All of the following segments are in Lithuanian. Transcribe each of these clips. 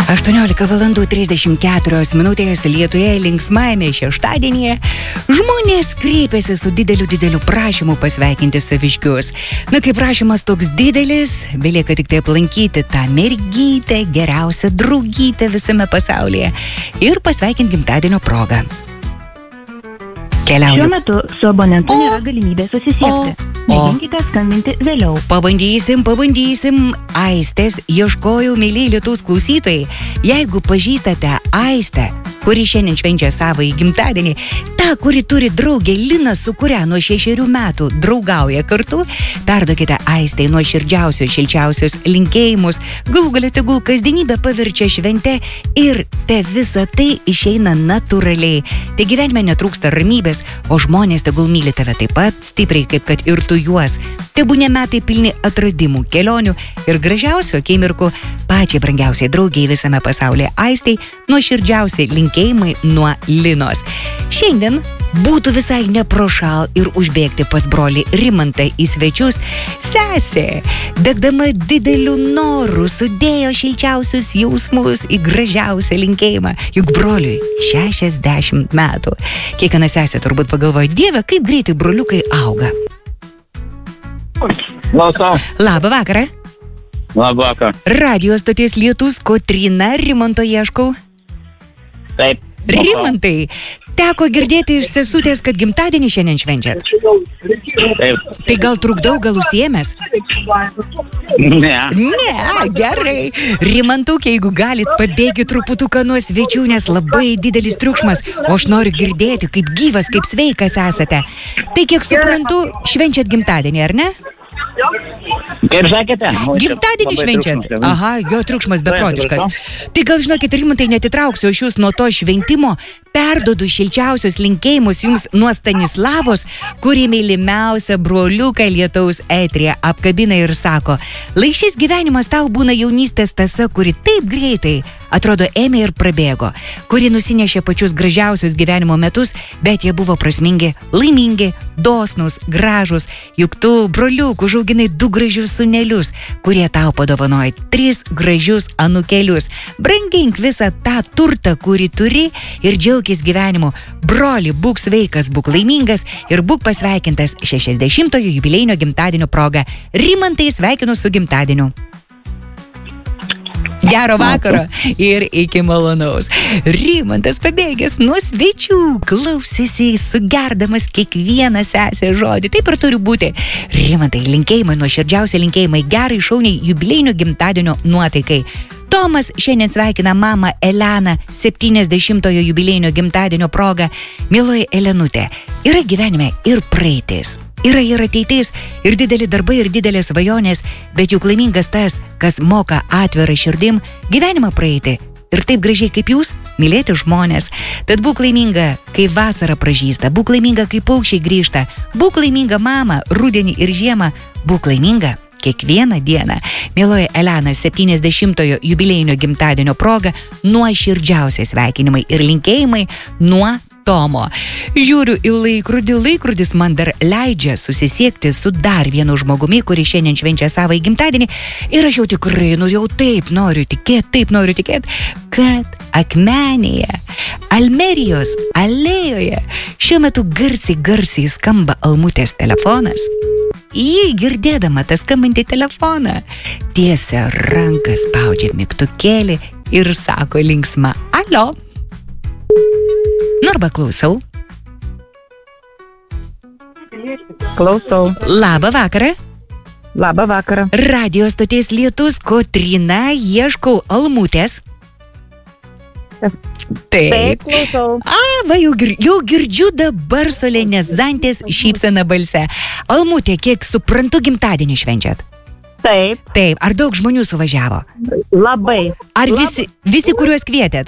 18:34 Lietuvėje linksmajame šeštadienyje žmonės kreipėsi su dideliu prašymu pasveikinti saviškius. Na, kai prašymas toks didelis, belieka tik tai aplankyti tą mergytę, geriausią draugytę visame pasaulyje ir pasveikinti gimtadienio progą. Keliauju. Šiuo metu su abonentu nėra galimybė susisiekti. Mėginkite skambinti vėliau. Pabandysim. Aistės ieškojau, mėlyje Lietuvos klausytojai. Jeigu pažįstate Aistę, kuri šiandien švenčia savąjį gimtadienį, ta, kuri turi draugę Liną, su kuria nuo 6 metų draugauja kartu, perduokite Aistai nuoširdžiausius, šilčiausius linkėjimus. Galų gale tegul kasdienybę paverčia švente ir te visa tai išeina natūraliai. Tai gyvenime netrūksta ramybės, o žmonės tegul myli tave taip pat stipriai, kaip kad ir tu juos. Tebūnie metai pilni atradimų, kelionių ir gražiausių akimirkų pačiai brangiausiai draugiai visame pasaulyje Aistai nuoširdžiausiai linkėjimai nuo Linos. Šiandien būtų visai neprošal ir užbėgti pas brolį Rimantą į svečius. Sesė, degdama dideliu noru, sudėjo šilčiausius jausmus į gražiausią linkėjimą. Juk broliui 60 metų. Kiekviena sesė turbūt pagalvoja, Dieve, kaip greitai broliukai auga. Klausau. Labą vakarą. Labą vakarą. Radio stoties Lietus, Kotryna, Rimanto ieškau. Taip. Rimantai, teko girdėti iš sesutės, kad gimtadienį šiandien švenčiat. Taip. Tai gal trukdau, gal užsiėmęs? Ne. Gerai. Rimantukė, jeigu galit, pabėgi truputuką nuo svečių, nes labai didelis triukšmas, o aš noriu girdėti, kaip gyvas, kaip sveikas esate. Tai kiek suprantu, švenčiat gimtadienį, ar ne? Kaip sakėte? Gimtadienį švenčiat? Aha, jo triukšmas beprotiškas. Tai gal žinokit, Rimantai, netitrauksiu aš jūs nuo to šventimo, perdodu šilčiausius linkėjimus jums nuo Stanislavos, kuri mylimiausia broliuką Lietaus eteryje apkabina ir sako, lai šis gyvenimas tau būna jaunystės tąsa, kuri taip greitai atrodo ėmė ir prabėgo, kuri nusinešė pačius gražiausius gyvenimo metus, bet jie buvo prasmingi, laimingi, dosnūs, gražūs, juk tu, broliuk, užauginai 2 gražius sūnelius, kurie tau padovanoja 3 gražius anūkelius. Brangink visą tą turtą, kurį turi ir džiaukis gyvenimu. Broli, būk sveikas, būk laimingas ir būk pasveikintas 60-ojo jubiliejinio gimtadienio proga. Rimantai, sveikinu su gimtadieniu. Gero vakaro ir iki malonaus. Rimantas pabėgęs nuo svečių, klausėsi sugerdamas kiekvieną sesę žodį. Taip ir turi būti. Rimantai, linkėjimai, nuoširdžiausi linkėjimai gerai šauniai jubiliejinio gimtadienio nuotaikai. Tomas šiandien sveikina mamą Eleną 70-ojo jubiliejinio gimtadienio proga. Mieloji Elenutė, yra gyvenime ir praeitis. Yra ir ateitis, ir dideli darbai, ir didelės svajonės, bet juk laimingas tas, kas moka atvirą širdim gyvenimą praeiti. Ir taip gražiai kaip jūs, mylėti žmonės. Tad būk laiminga, kai vasara pražysta, būk laiminga, kai paukščiai grįžta, būk laiminga mama, rudenį ir žiemą, būk laiminga kiekvieną dieną. Mieloji Elena, 70-ojo jubiliejinio gimtadienio proga, nuoširdžiausi sveikinimai ir linkėjimai nuo Tomo. Žiūriu į laikrodį, laikrodis man dar leidžia susisiekti su dar vienu žmogumi, kuris šiandien švenčia savąjį gimtadienį ir aš jau tikrai, jau taip noriu tikėti, kad Akmenėje, Almerijos alėjoje šiuo metu garsiai skamba Almutės telefonas. Jį girdėdama tą skambantį telefoną, tiesia ranką, spaudžia mygtukėlį ir sako linksma, alio. Arba klausau. Klausau. Labą vakarą. Labą vakarą. Radio stoties Lietus, Kotryna, ieškau Almutės. Taip, klausau. Va, jau girdžiu dabar solenizantės šypseną balse. Almutė, kiek suprantu, gimtadienį švenčiat? Taip. Taip, ar daug žmonių suvažiavo? Labai. Ar visi kuriuos kvietėt?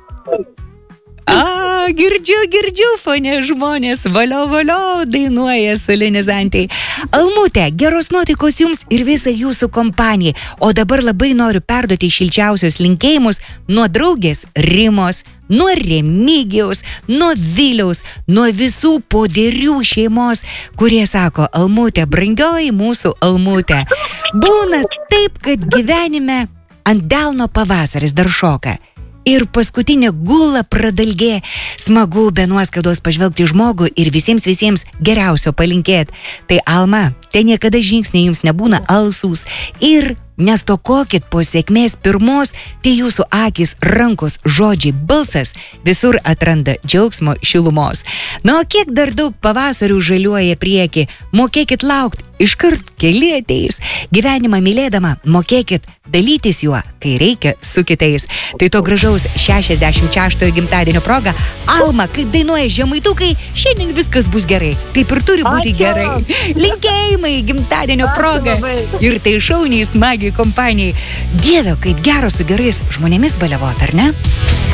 Girdžiu, fone žmonės, valio, dainuoja solenizantai. Almutė, geros nuotaikos jums ir visai jūsų kompanijai. O dabar labai noriu perduoti šilčiausius linkėjimus nuo draugės Rimos, nuo Remigijaus, nuo Viliaus, nuo visų Poderių šeimos, kurie sako, Almutė, brangioji mūsų Almutė. Būna taip, kad gyvenime ant delno pavasaris dar šoka. Ir paskutinė gula pradalgė, smagu be nuoskaudos pažvelgti žmogų ir visiems geriausio palinkėti. Tai Alma, te niekada žingsniai jums nebūna alsūs ir nestokokit po sėkmės pirmos, tai jūsų akis, rankos, žodžiai, balsas visur atranda džiaugsmo šilumos. Na, o kiek dar daug pavasarių žaliuoja prieki, mokėkit laukti, iškart keli ateis. Gyvenimą mylėdama, mokėkit dalytis juo, kai reikia su kitais. Tai to gražaus 66-ojo gimtadienio proga, Alma, kaip dainuoja žemaitukai, šiandien viskas bus gerai. Taip ir turi būti gerai. Linkėjimai gimtadienio proga. Ir tai šauniai, smagiai kompanijai. Dieve, kaip gero su gerais žmonėmis baliavot, ar ne?